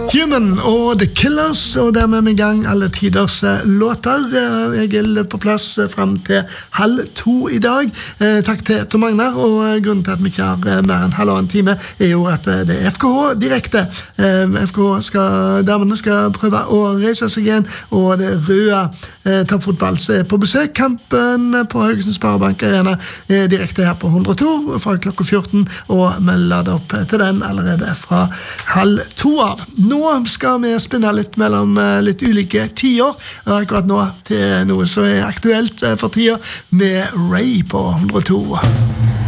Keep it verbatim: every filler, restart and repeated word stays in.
Human og The Killers, og dermed med gang alle tiders låter. Jeg er på plass frem til halv to i dag. Takk til Tom Magnar, og grunnen til at vi ikke har mer enn halvannen time er jo at det er F K H direkte. F K H skal, damene skal prøve å reise seg igjen, og det røde toppfotball er på besøk. Kampen på Haugesund Sparebank Arena er direkte her på hundre og to fra klokka fjorten, og vi lader opp til den allerede fra halv to av. Nå skal vi spinne litt mellom litt ulike tider, og akkurat nå til noe som er aktuelt for tida med Ray på hundre og to.